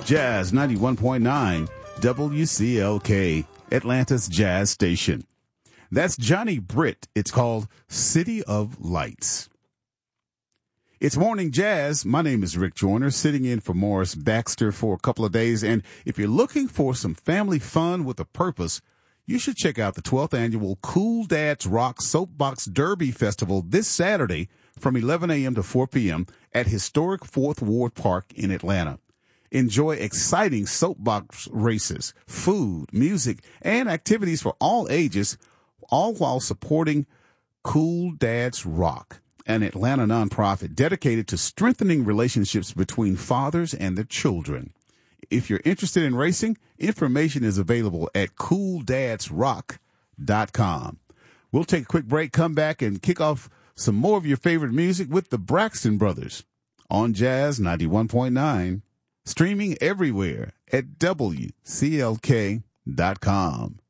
Jazz 91.9 WCLK, Atlanta's Jazz Station. That's Johnny Britt. It's called City of Lights. It's Morning Jazz. My name is Rick Joyner, sitting in for Morris Baxter for a couple of days. And if you're looking for some family fun with a purpose, you should check out the 12th annual Cool Dads Rock Soapbox Derby Festival this Saturday from 11 a.m. to 4 p.m. at historic 4th Ward Park in Atlanta. Enjoy exciting soapbox races, food, music, and activities for all ages, all while supporting Cool Dads Rock, an Atlanta nonprofit dedicated to strengthening relationships between fathers and their children. If you're interested in racing, information is available at CoolDadsRock.com. We'll take a quick break, come back, and kick off some more of your favorite music with the Braxton Brothers on Jazz 91.9, streaming everywhere at WCLK.com.